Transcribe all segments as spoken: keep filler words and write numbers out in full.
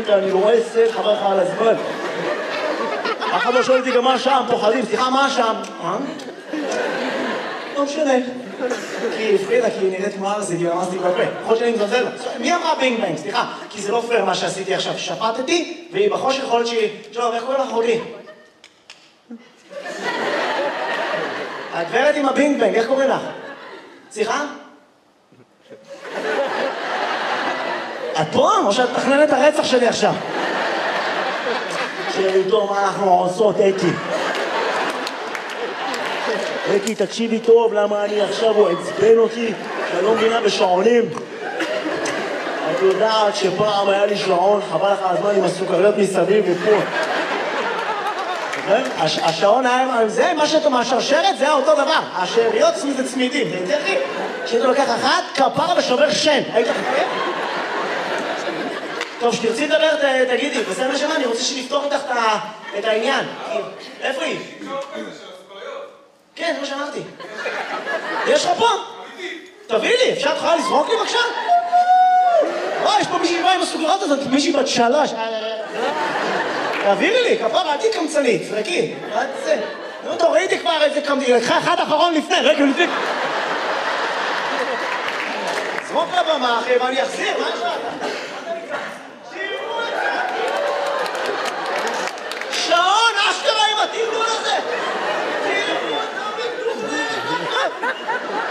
אתה, אני לא רואה סט, חבר לך על הזמן. אף לא שואל אותי גם מה שם, פוחדים, סליחה, מה שם? אה? לא משנה. כי הפרידה, כי היא נראית כמו ארזית, היא אמרתי בפה. יכול שאני מזלזל לה. מי אמרה בינג בינג? סליחה, כי זה לא פייר מה שעשיתי עכשיו. שפטתי, והיא בחושך יכול להיות שהיא... שלום, איך קוראים לך אחותי? הגברת עם הבינג בינג, איך קוראים לך? סליחה? את פה? או שאת תכננת את הרצח שלי עכשיו? שאיתו, מה אנחנו עושות, אתי? אתי, תקשיבי טוב, למה אני עכשיו, הוא עצבן אותי, שאני לא מבינה בשעונים. את יודעת שפעם היה לי שעון, חבל לך הזמן עם הסוכריות מסביב ופה. השעון היה, זה מה שאתה מהשרשרת, זה היה אותו דבר. השאריות זה צמידים, זה יותר לי. כשאתה לוקח אחת, כפרה ושובר שן. היית חכה? טוב, שתרצי לדבר, תגידי, בסדר שמה, אני רוצה שנפתור איתך את העניין. איפה היא? כן, זה מה שאמרתי. יש לך פה? תביא לי, אפשר תוכל לזרוק לי בבקשה? וואי, יש פה מישהי באה עם הסוכריות הזאת, מישהי בת שלוש. תעבירי לי, כפרה, עדי קמצנית, זרקי. מה זה? נו, תורידי כבר איזה קמצנית, לקחה אחד אחרון לפני, רגע לפני. זרוק לבמה, אחי, ואני אחזיר, מה יש לך? שעון, אשכרה עם התמדול הזה! תראו אותם מתובל!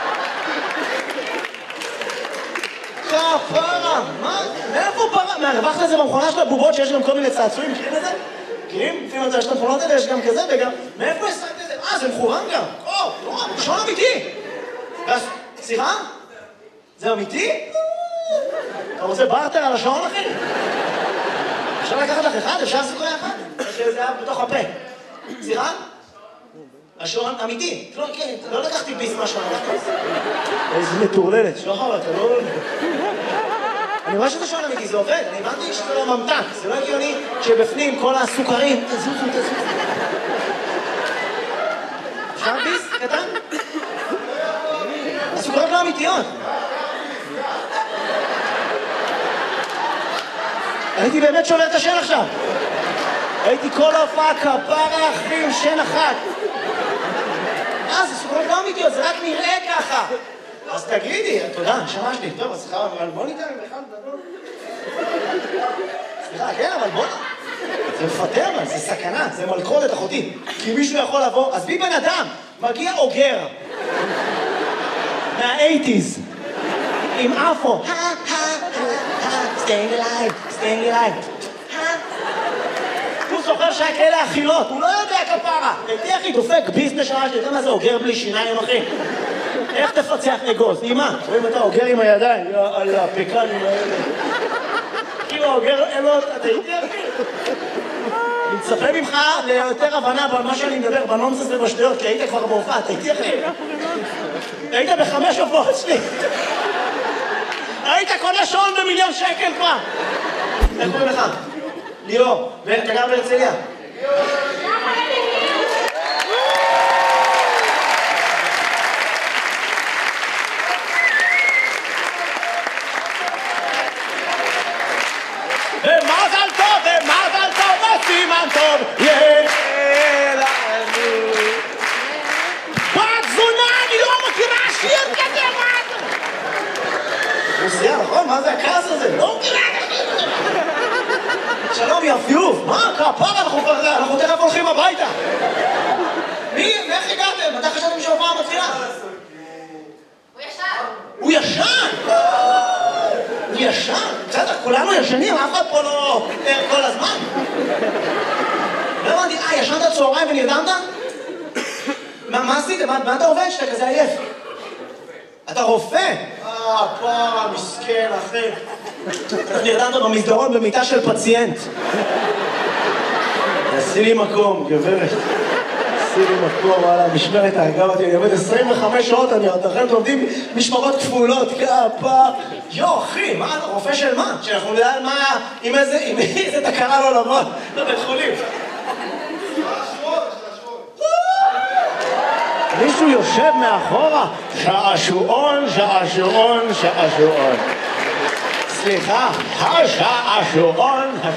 כפרה! מה? מאיפה פרה? מהרווחת את זה במכונה של הבובות שיש גם כל מיני צעצועים, מכירים את זה? מכירים? לפעמים את זה, יש את המכונות האלה, יש גם כזה וגם... מאיפה השגת את זה? אה, זה מכורם גם! או, לא, שעון אמיתי! סליחה? זה אמיתי? אתה רוצה בארטר על השעון, אחי? אפשר לקחת לך אחד? אפשר סיכוי אחד? שזה היה בתוך הפה. סליחה? השעון אמיתי. לא לקחתי ביס מהשעון. איזה מטורללת. שוחר, אתה לא... אני רואה שזה שעון אמיתי, זה עובד. אני הבנתי שזה לא ממתק. זה לא הגיוני שבפנים כל הסוכרים... תזוזו, תזוזו. אפשר ביס? קטן? הסוכרות לא אמיתיות. הייתי באמת שובר את השן עכשיו. הייתי כל ההופעה כפרה אחרי עם שן אחת. אה, זה סוכרות לא אמיתיות, זה רק נראה ככה. אז תגידי, תודה, שמשתי. טוב, אז סליחה, אבל בוא ניתן עם אחד גדול. סליחה, כן, אבל בוא... זה מפטר, אבל זה סכנה, זה מלכודת אחותי. כי מישהו יכול לבוא, אז בי בן אדם, מגיע אוגר. מה-שמונים. עם אפו. staying alive, staying alive. הוא זוכר שהיה כאלה אכילות, הוא לא יודע כפרה. הייתי אחי דופק ביזנס שעה, שאתה יודע מה זה אוגר בלי שיניים, אחי? איך תפצח אגוז? אימא, רואים אתה אוגר עם הידיים, על הפקנים האלה. כאילו אוגר אלות, אתה הייתי אחי? אני מצפה ממך ליותר הבנה במה שאני מדבר, בנונסס ובשטויות, כי היית כבר בהופעה, אתה הייתי אחי? היית בחמש הופעות שלי. היית קונה שעון במיליון שקל כבר! איך קוראים לך? ליאור, ואתה גר בהרצליה? ומזל טוב, ומזל טוב, וסימן טוב, יהיה לנו. בת זונה, אני לא מכירה שיר כזה, מה? רוסיה, נכון? מה זה הכעס הזה? לא מכירה את השיר. שלום, יפיוף. מה? כפרה, אנחנו תכף הולכים הביתה. מי? איך הגעתם? אתה חשבתם שהופעה מתחילה? הוא ישן. הוא ישן? הוא ישן? בסדר, כולנו ישנים, אף אחד פה לא ער כל הזמן. לא הבנתי, אה, ישנת צהריים ונרדמת? מה עשית? מה אתה עובד שאתה כזה עייף? אתה רופא? אה, פרה, מסכן, אחי. אתה נרדמת במסדרון במיטה של פציינט. עשי לי מקום, גברת. עשי לי מקום, וואלה, משמרת האגב אותי, אני עובד עשרים וחמש שעות, אני עוד אחרת לומדים משמרות כפולות, כפה. יו, אחי, מה אתה רופא של מה? שאנחנו נדע על מה, עם איזה, עם איזה תקרה לא לבוא, לבית חולים. מישהו יושב מאחורה, שעשועון, שעשועון, שעשועון. סליחה, השעשועון.